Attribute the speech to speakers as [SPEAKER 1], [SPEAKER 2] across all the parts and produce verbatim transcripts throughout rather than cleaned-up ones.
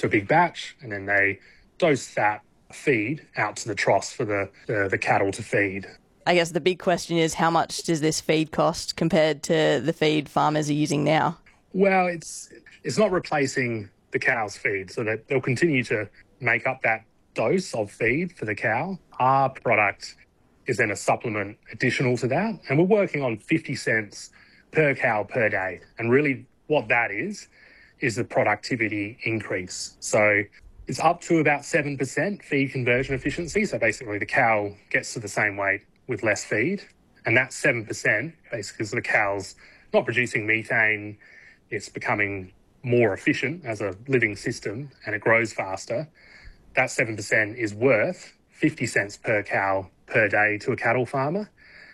[SPEAKER 1] to a big batch, and then they dose that feed out to the troughs for the, the, the cattle to feed.
[SPEAKER 2] I guess the big question is, how much does this feed cost compared to the feed farmers are using now?
[SPEAKER 1] Well, it's it's not replacing the cow's feed, so that they'll continue to make up that dose of feed for the cow. Our product is then a supplement additional to that, and we're working on fifty cents per cow per day. And really what that is, is the productivity increase. So it's up to about seven percent feed conversion efficiency. So basically the cow gets to the same weight with less feed. And that seven percent, basically, is the cow's not producing methane, it's becoming more efficient as a living system and it grows faster. That seven percent is worth fifty cents per cow per day to a cattle farmer.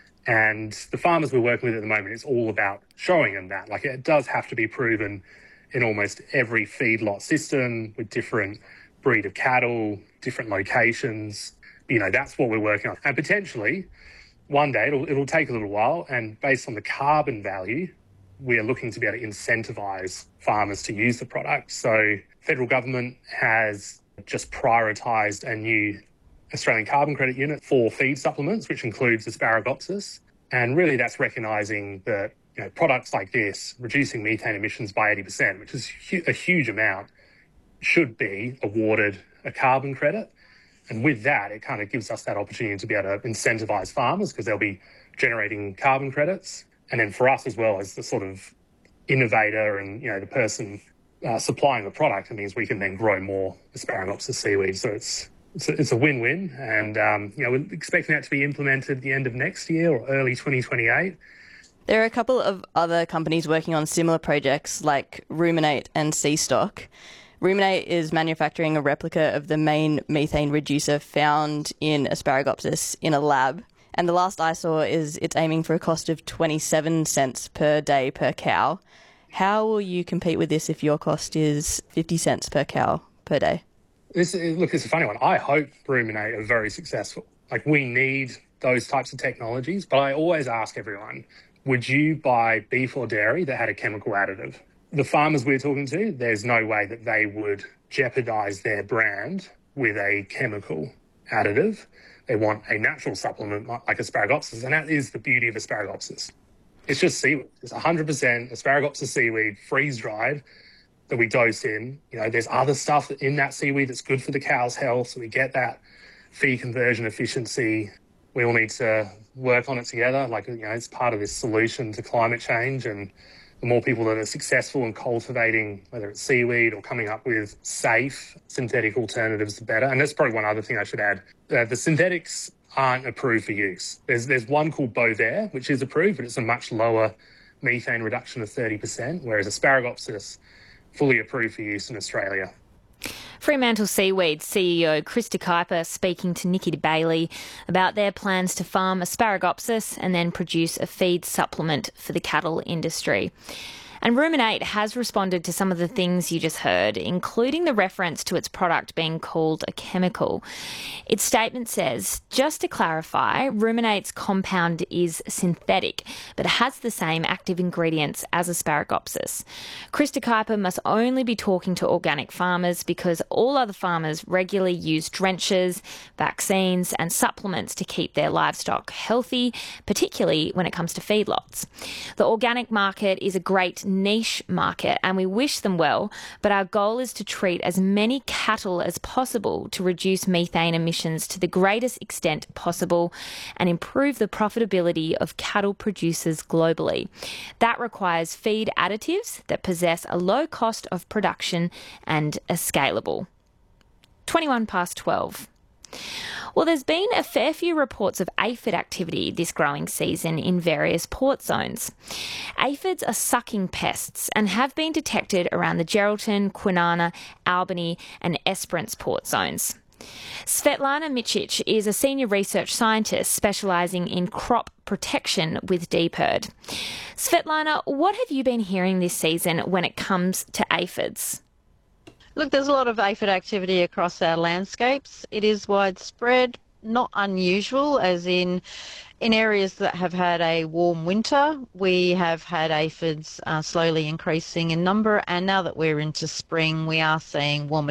[SPEAKER 1] And the farmers we're working with at the moment, it's all about showing them that. Like, it does have to be proven in almost every feedlot system with different breed of cattle, different locations. You know, that's what we're working on. And potentially, one day, it'll, it'll take a little while, and based on the carbon value, we are looking to be able to incentivise farmers to use the product. So federal government has just prioritised a new Australian carbon credit unit for feed supplements, which includes Asparagopsis. And really that's recognising that, you know, products like this, reducing methane emissions by eighty percent, which is hu- a huge amount, should be awarded a carbon credit. And with that, it kind of gives us that opportunity to be able to incentivise farmers because they'll be generating carbon credits. And then for us as well, as the sort of innovator and, you know, the person uh, supplying the product, it means we can then grow more Asparagopsis seaweed. So it's it's a, it's a win-win. And, um, you know, we're expecting that to be implemented at the end of next year or early twenty twenty-eight.
[SPEAKER 2] There are a couple of other companies working on similar projects like Ruminate and Seastock. Ruminate is manufacturing a replica of the main methane reducer found in Asparagopsis in a lab. And the last I saw is it's aiming for a cost of twenty-seven cents per day per cow. How will you compete with this if your cost is fifty cents per cow per day?
[SPEAKER 1] This, look, it's a funny one. I hope Ruminate are very successful. Like, we need those types of technologies, but I always ask everyone, would you buy beef or dairy that had a chemical additive? The farmers we're talking to, there's no way that they would jeopardise their brand with a chemical additive. They want a natural supplement like Asparagopsis, and that is the beauty of Asparagopsis. It's just seaweed. It's one hundred percent Asparagopsis seaweed, freeze-dried, that we dose in. You know, there's other stuff in that seaweed that's good for the cow's health, so we get that feed conversion efficiency. We all need to work on it together. Like, you know, it's part of this solution to climate change, and the more people that are successful in cultivating, whether it's seaweed or coming up with safe synthetic alternatives, the better. And that's probably one other thing I should add. Uh, the synthetics aren't approved for use. There's there's one called Bovaer, which is approved, but it's a much lower methane reduction of thirty percent, whereas Asparagopsis, fully approved for use in Australia.
[SPEAKER 3] Fremantle Seaweed C E O Krista Kuiper speaking to Nikki Bailey about their plans to farm Asparagopsis and then produce a feed supplement for the cattle industry. And Ruminate has responded to some of the things you just heard, including the reference to its product being called a chemical. Its statement says, just to clarify, Ruminate's compound is synthetic, but has the same active ingredients as Asparagopsis. Krista Kuiper must only be talking to organic farmers because all other farmers regularly use drenches, vaccines and supplements to keep their livestock healthy, particularly when it comes to feedlots. The organic market is a great niche market and we wish them well, but our goal is to treat as many cattle as possible to reduce methane emissions to the greatest extent possible and improve the profitability of cattle producers globally. That requires feed additives that possess a low cost of production and are scalable. twenty-one past twelve. Well, there's been a fair few reports of aphid activity this growing season in various port zones. Aphids are sucking pests and have been detected around the Geraldton, Kwinana, Albany and Esperance port zones. Svetlana Micic is a senior research scientist specialising in crop protection with D P I R D. Svetlana, what have you been hearing this season when it comes to aphids?
[SPEAKER 4] Look, there's a lot of aphid activity across our landscapes. It is widespread, not unusual, as in in areas that have had a warm winter, we have had aphids uh, slowly increasing in number, and now that we're into spring, we are seeing warmer